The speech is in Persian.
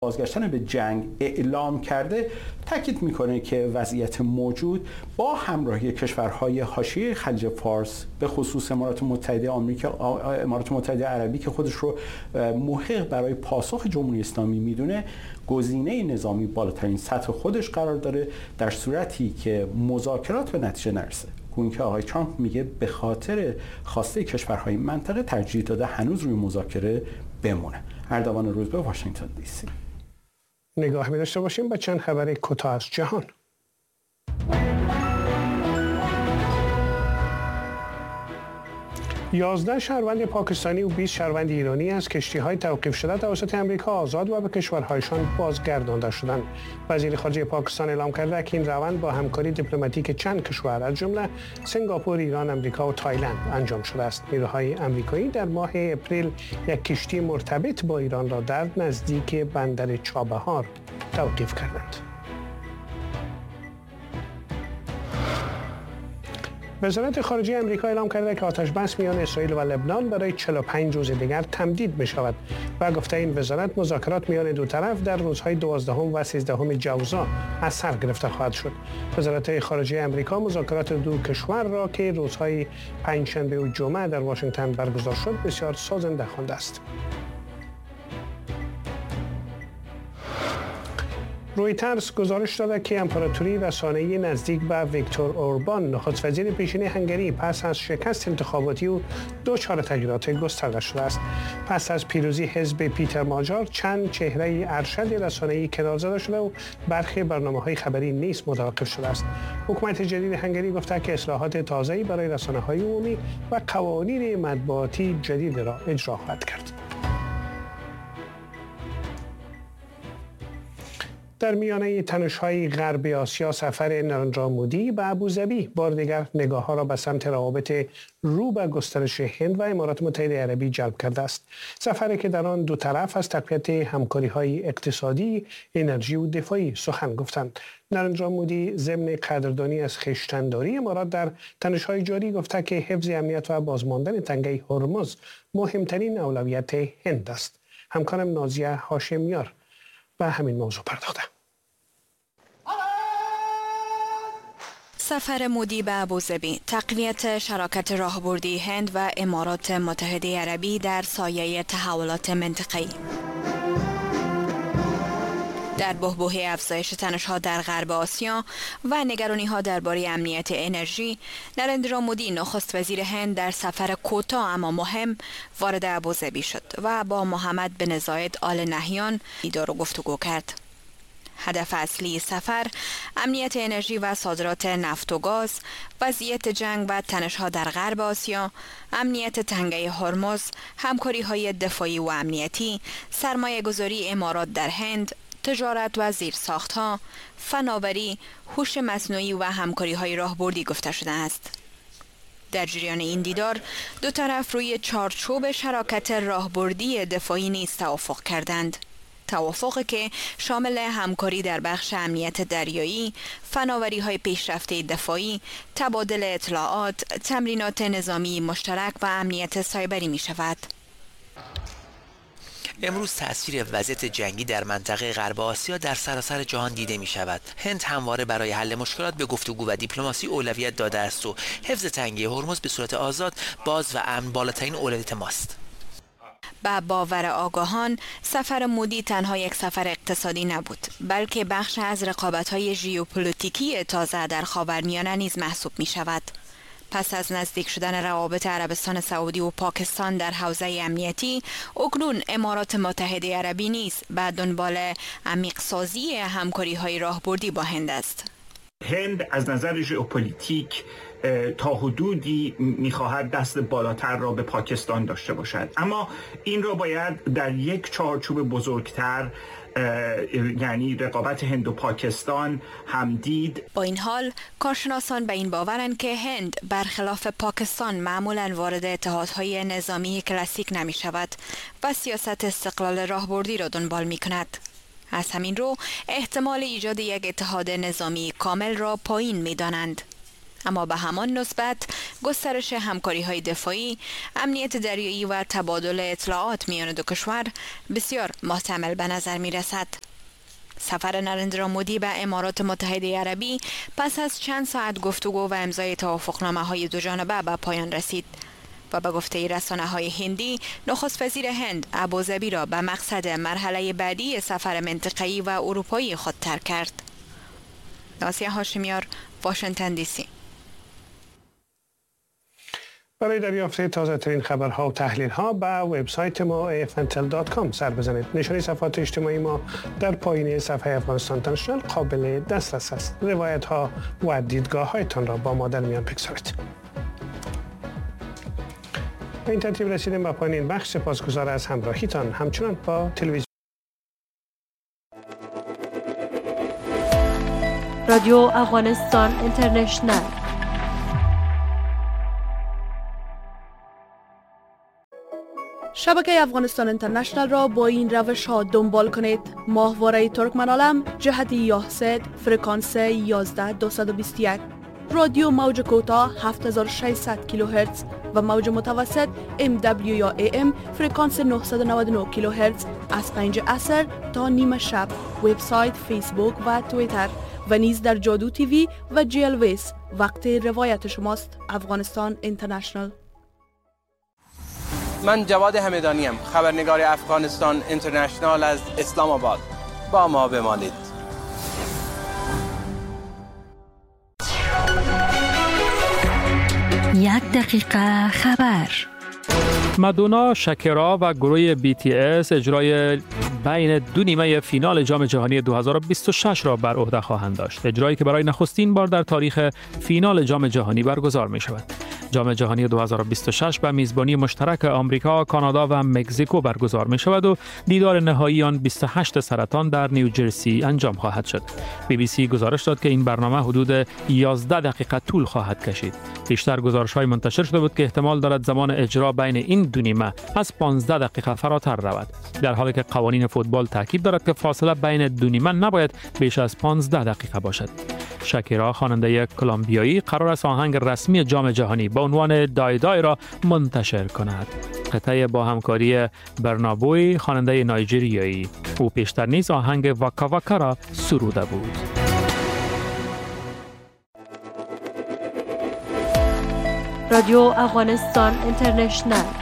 بازگشتن به جنگ اعلام کرده، تاکید میکنه که وضعیت موجود با همراهی کشورهای حاشیه خلیج فارس به خصوص امارات متحده آمریکا، امارات متحده عربی که خودش رو محق برای پاسخ جمهوری اسلامی میدونه، گزینه نظامی بالاترین سطح خودش قرار داره در صورتی که مذاکرات به نتیجه نرسه. گویا که آقای ترامپ میگه به خاطر خواسته کشورهای منطقه ترجیح داده هنوز روی مذاکره بمونه. اردوان روزبه، واشنگتن دی سی. نگاه می داشته باشیم به چند خبر کوتاه از جهان. 11 شهروند پاکستانی و 20 شهروند ایرانی از کشتی‌های توقیف شده توسط آمریکا آزاد و به کشورهایشان بازگردانده شدند. وزیر خارجه پاکستان اعلام کرده که این روند با همکاری دیپلماتیک چند کشور از جمله سنگاپور، ایران، آمریکا و تایلند انجام شده است. نیروهای آمریکایی در ماه اپریل یک کشتی مرتبط با ایران را در نزدیک بندر چابهار توقیف کردند. وزارت خارجه آمریکا اعلام کرده که آتش بس میان اسرائیل و لبنان برای 45 روز دیگر تمدید می شود و گفته این وزارت مذاکرات میان دو طرف در روزهای 12 و 13 جوزا از سر گرفته خواهد شد. وزارت خارجه آمریکا مذاکرات دو کشور را که روزهای پنجشنبه و جمعه در واشنگتن برگزار شد بسیار سازنده خوانده است. رویترز گزارش داده که امپراتوری رسانه‌ای نزدیک به ویکتور اوربان، نخست وزیر پیشین هنگری، پس از شکست انتخاباتی او دچار تغییرات گسترده شده است. پس از پیروزی حزب پیتر ماجار، چند چهره ارشد رسانه‌ای کنار زده شده و برخی برنامه‌های خبری نیز متوقف شده است. حکومت جدید هنگری گفته که اصلاحات تازه‌ای برای رسانه‌های عمومی و قوانین مطبوعاتی جدید را اجرا خواهد کرد. در میانه تنش‌های غرب آسیا، سفر نارندرا مودی به ابوظبی بار دیگر نگاه‌ها را به سمت روابط رو به گسترش هند و امارات متحده عربی جلب کرده است. سفری که در آن دو طرف از تقویت همکاری‌های اقتصادی، انرژی و دفاعی سخن گفتند. نارندرا مودی ضمن قدردانی از خویشتن‌داری امارات در تنش‌های جاری گفته که حفظ امنیت و بازماندن تنگه هرمز مهمترین اولویت هند است. همکارم نازیه هاشمیار به همین موضوع پرداخته. سفر مودی به ابوظبی، تقویت شراکت راهبردی هند و امارات متحده عربی در سایه تحولات منطقه‌ای. در بحبوحه افزایش تنش‌ها در غرب آسیا و نگرانی‌ها درباره امنیت انرژی، نارندرا مودی نخست وزیر هند در سفر کوتاه اما مهم وارد ابوظبی شد و با محمد بن زاید آل نهیان دیدار و گفتگو کرد. هدف اصلی سفر امنیت انرژی و صادرات نفت و گاز، وضعیت جنگ و تنش‌ها در غرب آسیا، امنیت تنگه هرمز، همکاری‌های دفاعی و امنیتی، سرمایه‌گذاری امارات در هند، تجارت و زیرساخت‌ها، فناوری، هوش مصنوعی و همکاری‌های راهبردی گفته شده است. در جریان این دیدار دو طرف روی چارچوب شراکت راهبردی دفاعی نیز توافق کردند. توافقی که شامل همکاری در بخش امنیت دریایی، فناوری‌های پیشرفته دفاعی، تبادل اطلاعات، تمرینات نظامی مشترک و امنیت سایبری می شود. امروز تأثیر وضعیت جنگی در منطقه غرب آسیا در سراسر جهان دیده می شود. هند همواره برای حل مشکلات به گفتگو و دیپلماسی اولویت داده است و حفظ تنگه هرمز به صورت آزاد، باز و امن بالاترین اولویت ماست. با باور آگاهان، سفر مودی تنها یک سفر اقتصادی نبود، بلکه بخش از رقابت‌های ژئوپلیتیکی تازه در خاورمیانه نیز محسوب می شود. پس از نزدیک شدن روابط عربستان سعودی و پاکستان در حوزه امنیتی، اکنون امارات متحده عربی نیز به دنبال عمیق‌سازی همکاری‌های راهبردی با هند است. هند از نظر ژئوپلیتیک تا حدودی می‌خواهد دست بالاتر را به پاکستان داشته باشد، اما این را باید در یک چارچوب بزرگتر، یعنی رقابت هند و پاکستان، هم دید. با این حال کارشناسان به این باورند که هند برخلاف پاکستان معمولاً وارد اتحادهای نظامی کلاسیک نمی شود و سیاست استقلال راهبردی را دنبال می کند. از همین رو احتمال ایجاد یک اتحاد نظامی کامل را پایین می دانند. اما به همان نسبت گسترش همکاری‌های دفاعی، امنیت دریایی و تبادل اطلاعات میان دو کشور بسیار محتمل به نظر می‌رسد. سفر نریندرا مودی به امارات متحده عربی پس از چند ساعت گفتگو و امضای توافقنامه‌های دو جانبه به پایان رسید و به گفته رسانه‌های هندی، نخست وزیر هند ابوظبی را به مقصد مرحله بعدی سفر منطقه‌ای و اروپایی خود ترک کرد. ناسیه هاشمیار، واشنگتن دی سی. برای دریافت تازه ترین خبرها و تحلیل ها به وبسایت ما afntel.com سر بزنید. نشانی صفحات اجتماعی ما در پایین صفحه افغانستان اینترنشنال قابل دسترس است. روایت ها و دیدگاه هایتان را با ما در میان بگذارید. به این ترتیب رسیدیم به پایان این بخش. سپاسگزار از همراهیتان. همچنان با تلویزیون رادیو افغانستان اینترنشنال. شبکه افغانستان اینترنشنال را با این روش ها دنبال کنید. ماهواره ترکمنالم جهت یاهسد فرکانس 11221، رادیو موج کوتاه 7600 کیلوهرتز و موج متوسط MW یا AM فرکانس 999 کیلوهرتز از 5 عصر تا نیم شب. وبسایت، فیسبوک و توییتر و نیز در جادو تیوی و جیلویس. وقت روایت شماست. افغانستان اینترنشنال. من جواد همدانی ام، خبرنگار افغانستان اینترنشنال از اسلام آباد. با ما بمانید. یک دقیقه خبر. مادونا، شاکرا و گروه BTS اجرای بین دو نیمه فینال جام جهانی 2026 را بر عهده خواهند داشت. اجرایی که برای نخستین بار در تاریخ فینال جام جهانی برگزار می شود. جام جهانی 2026 به میزبانی مشترک آمریکا، کانادا و مکزیکو برگزار می شود و دیدار نهایی آن 28 سرطان در نیوجرسی انجام خواهد شد. BBC گزارش داد که این برنامه حدود 11 دقیقه طول خواهد کشید. بیشتر گزارش‌های منتشر شده بود که احتمال دارد زمان اجرا بین این دو نیمه از 15 دقیقه فراتر رود، در حالی که قوانین فوتبال تاکید دارد که فاصله بین دو نیمه نباید بیش از 15 دقیقه باشد. شاکرا، خواننده کلمبیایی، قرار است آهنگ رسمی جام جهانی با عنوان دای دای را منتشر کند. قطعه با همکاری برنابوی، خواننده نایجریایی. او پیشتر نیز آهنگ واکا واکا را سروده بود. رادیو افغانستان اینترنشنال.